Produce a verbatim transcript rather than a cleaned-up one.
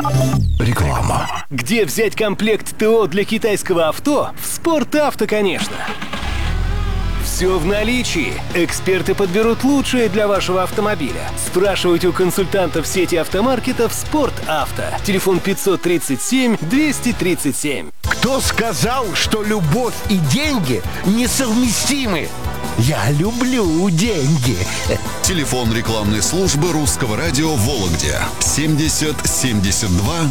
Реклама. Где взять комплект ТО для китайского авто? В «Спортавто», конечно. Все в наличии. Эксперты подберут лучшее для вашего автомобиля. Спрашивайте у консультантов сети автомаркетов «Спортавто». Телефон пятьсот тридцать семь двести тридцать семь. Кто сказал, что любовь и деньги несовместимы? Я люблю деньги. Телефон рекламной службы Русского радио Вологде семьдесят семьдесят два